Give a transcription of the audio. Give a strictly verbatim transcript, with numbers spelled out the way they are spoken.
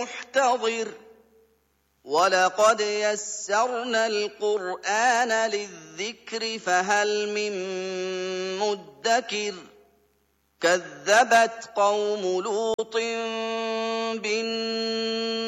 محتضر ولقد يسرنا القرآن للذكر فهل من مدكر كذبت قوم لوط بالنذر